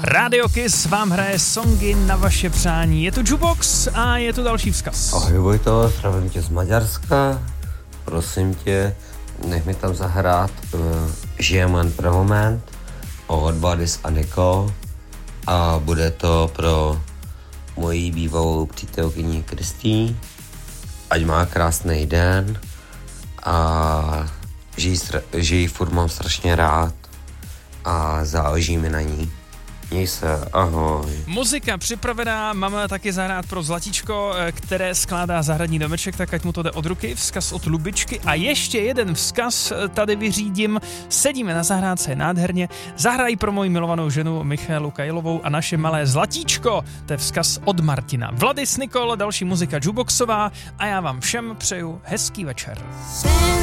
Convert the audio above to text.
Radio Kiss vám hraje songy na vaše přání. Je tu Jukebox a je tu další vzkaz. Ahoj Vojto, zdravím tě z Maďarska. Prosím tě, nech mi tam zahrát Žijem pro moment od Badis a Niko. A bude to pro moji bývalou přítelkyni Kristý. Ať má krásný den a že ji furt mám strašně rád a záleží mi na ní. Měj se, ahoj. Muzika připravená, máme taky zahrát pro Zlatíčko, které skládá zahradní domeček, tak ať mu to jde od ruky, vzkaz od Lubičky a ještě jeden vzkaz tady vyřídím. Sedíme na zahrádce, je nádherně, zahrají pro moji milovanou ženu Michaelu Kajlovou a naše malé Zlatíčko, to je vzkaz od Martina. Vladis Nikol, další muzika Jukeboxová a já vám všem přeju hezký večer.